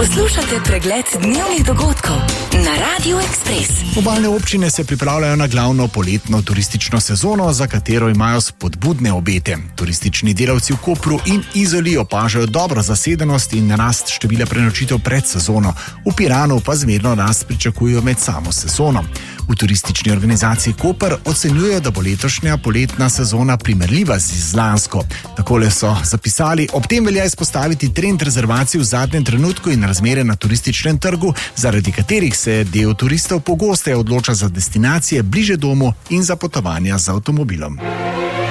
Poslušate pregled dnevnih dogodkov na Radio Express. Obalne občine se pripravljajo na glavno poletno turistično sezono, za katero imajo spodbudne obete. Turistični delavci v Kopru in Izoli opažajo dobro zasedenost in rast števila prenočitev pred sezono. V Piranu pa zmerno rast pričakujejo med samo sezono. V turistični organizaciji Koper ocenjujejo, da bo letošnja poletna sezona primerljiva z lansko. Takole so zapisali: ob tem velja izpostaviti trend rezervacij v zadnjem trenutku in razmere na turističnem trgu, zaradi katerih se del turistov pogosteje odloča za destinacije bliže domu in za potovanja z avtomobilom.